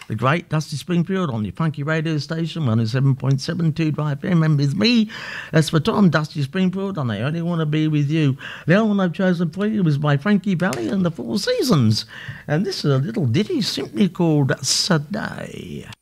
the great Dusty Springfield on your funky radio station, 107.72 FM. And with me, that's for Tom, Dusty Springfield, and I only want to be with you. The other one I've chosen for you is by Frankie Valli and the Four Seasons. And this is a little ditty simply called Saday.